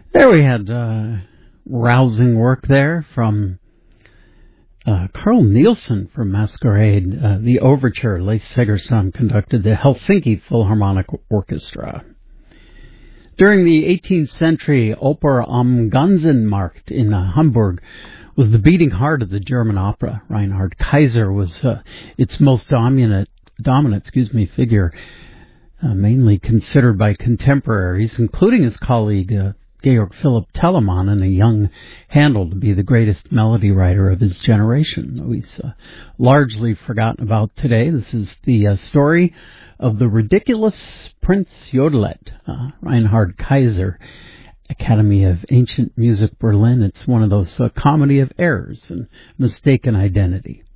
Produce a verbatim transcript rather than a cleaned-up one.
There we had uh, rousing work there from uh, Carl Nielsen from Masquerade. Uh, the overture, Leif Segerstam conducted the Helsinki Philharmonic Orchestra. During the eighteenth century, Oper am Ganzenmarkt in uh, Hamburg was the beating heart of the German opera. Reinhard Kaiser was uh, its most dominant, dominant excuse me, figure, uh, mainly considered by contemporaries, including his colleague uh, Georg Philipp Telemann, and a young Handel to be the greatest melody writer of his generation, though he's uh, largely forgotten about today. This is the uh, story of the ridiculous Prince Yodelet, uh, Reinhard Kaiser, Academy of Ancient Music, Berlin. It's one of those uh, comedy of errors and mistaken identity.